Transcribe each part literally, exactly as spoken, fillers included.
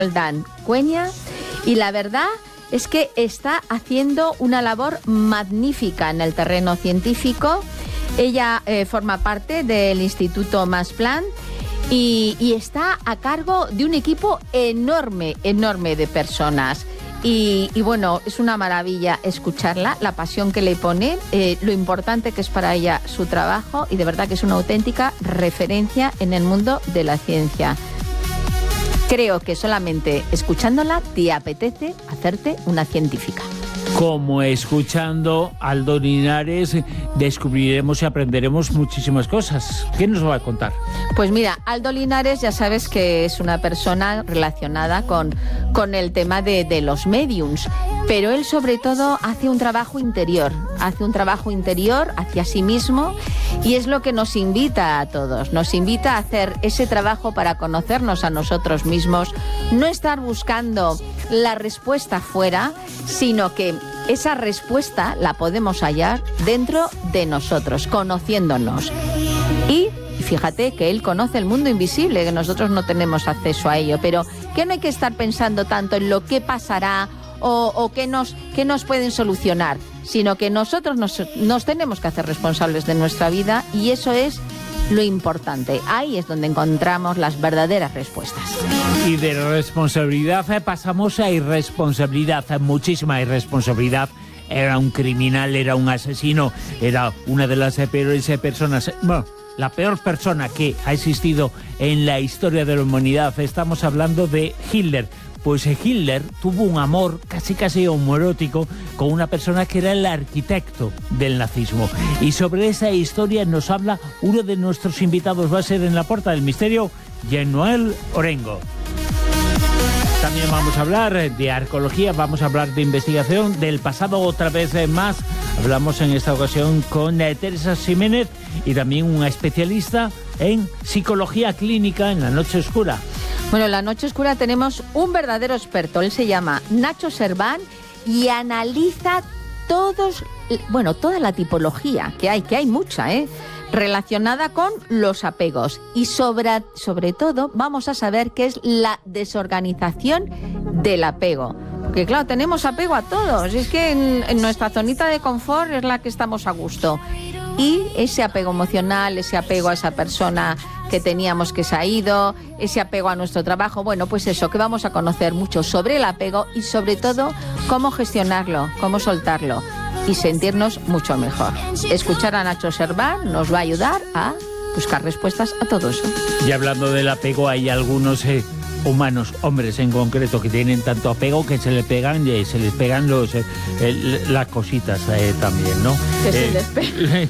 Roldán Cuenya, y la verdad es que está haciendo una labor magnífica en el terreno científico. Ella eh, forma parte del Instituto Max Planck y, y está a cargo de un equipo enorme, enorme de personas. Y, y bueno, es una maravilla escucharla, la pasión que le pone, eh, lo importante que es para ella su trabajo, y de verdad que es una auténtica referencia en el mundo de la ciencia. Creo que solamente escuchándola te apetece hacerte una científica. Como escuchando a Aldo Linares descubriremos y aprenderemos muchísimas cosas. ¿Qué nos va a contar? Pues mira, Aldo Linares ya sabes que es una persona relacionada con, con el tema de, de los médiums, pero él sobre todo hace un trabajo interior, hace un trabajo interior hacia sí mismo, y es lo que nos invita a todos, nos invita a hacer ese trabajo para conocernos a nosotros mismos, no estar buscando la respuesta fuera, sino que esa respuesta la podemos hallar dentro de nosotros, conociéndonos. Y fíjate que él conoce el mundo invisible, que nosotros no tenemos acceso a ello, pero que no hay que estar pensando tanto en lo que pasará o, o qué nos, qué nos pueden solucionar, sino que nosotros nos, nos tenemos que hacer responsables de nuestra vida, y eso es lo importante. Ahí es donde encontramos las verdaderas respuestas. Y de responsabilidad pasamos a irresponsabilidad, muchísima irresponsabilidad. Era un criminal, era un asesino, era una de las peores personas, bueno, la peor persona que ha existido en la historia de la humanidad. Estamos hablando de Hitler. Pues Hitler tuvo un amor casi casi homoerótico con una persona que era el arquitecto del nazismo. Y sobre esa historia nos habla uno de nuestros invitados, va a ser en la Puerta del Misterio, Jean-Noël Orengo. También vamos a hablar de arqueología, vamos a hablar de investigación, del pasado otra vez más. Hablamos en esta ocasión con eh, Teresa Ximénez, y también una especialista en psicología clínica en La Noche Oscura. Bueno, en La Noche Oscura tenemos un verdadero experto. Él se llama Nacho Serván y analiza todos, bueno, toda la tipología que hay, que hay mucha, ¿eh? relacionada con los apegos. Y sobre, sobre todo vamos a saber qué es la desorganización del apego. Porque claro, tenemos apego a todos. Es que en, en nuestra zonita de confort es la que estamos a gusto. Y ese apego emocional, ese apego a esa persona que teníamos que se ha ido, ese apego a nuestro trabajo, bueno, pues eso, que vamos a conocer mucho sobre el apego y sobre todo cómo gestionarlo, cómo soltarlo y sentirnos mucho mejor. Escuchar a Nacho Serván nos va a ayudar a buscar respuestas a todo eso. Y hablando del apego, hay algunos eh, humanos, hombres en concreto, que tienen tanto apego que se le pegan, eh, se les pegan los eh, eh, las cositas eh, también, ¿no? Que eh, se les pega.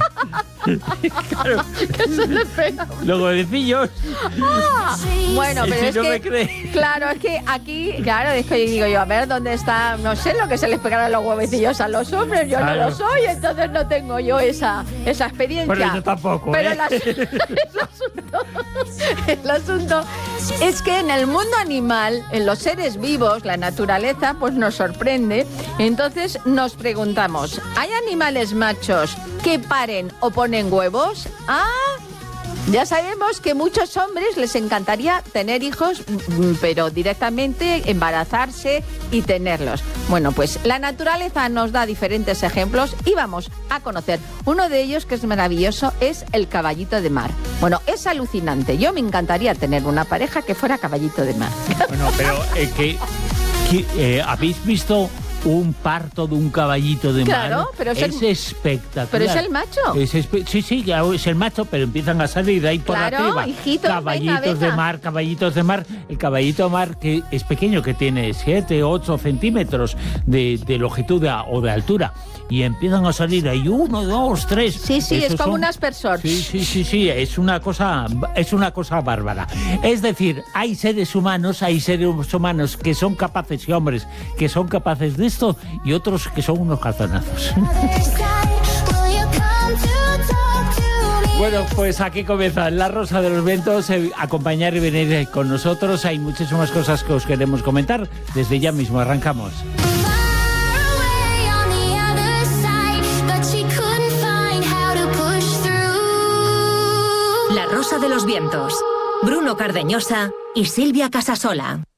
Claro. Que se les pega. Los huevecillos. Ah, bueno, pero si es no que, me cree. claro, es que aquí, claro, es que digo yo, a ver, ¿dónde está? No sé lo que se les pegarán los huevecillos a los hombres, yo claro. no lo soy, entonces no tengo yo esa, esa experiencia. Pero yo tampoco, Pero ¿eh? el, asu el, asunto, el asunto es que en el mundo animal, en los seres vivos, la naturaleza pues nos sorprende. Entonces nos preguntamos, ¿hay animales machos que paren o ponen huevos? Ah, ya sabemos que muchos hombres les encantaría tener hijos, pero directamente embarazarse y tenerlos. Bueno, pues la naturaleza nos da diferentes ejemplos y vamos a conocer. Uno de ellos, que es maravilloso, es el caballito de mar. Bueno, es alucinante. Yo me encantaría tener una pareja que fuera caballito de mar. Bueno, pero eh, que, que eh, ¿habéis visto un parto de un caballito de mar? Claro, pero es, es el, espectacular. Pero es el macho. Es sí, sí, ya es el macho, pero empiezan a salir de ahí por claro, arriba. Hijitos, caballitos venga, venga. de mar, caballitos de mar. El caballito de mar, que es pequeño, que tiene siete, ocho centímetros de, de longitud de, o de altura. Y empiezan a salir ahí uno, dos, tres. Sí, sí, Esos es como son, un aspersor. Sí, sí, sí, sí, es una cosa, es una cosa bárbara. Es decir, hay seres humanos, hay seres humanos que son capaces, y hombres que son capaces de esto, y otros que son unos calzonazos. Bueno, pues aquí comienza La Rosa de los Vientos. Eh, acompañar y venir eh, con nosotros. Hay muchísimas cosas que os queremos comentar. Desde ya mismo arrancamos. La Rosa de los Vientos. Bruno Cardeñosa y Silvia Casasola.